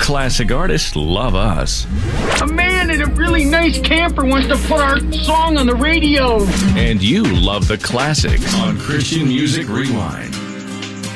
Classic artists love us. A man in a really nice camper wants to put our song on the radio. And you love the classics on Christian Music Rewind.